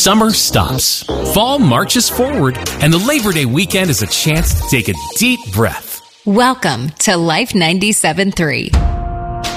Summer stops, fall marches forward, and the Labor Day weekend is a chance to take a deep breath. Welcome to Life 97.3.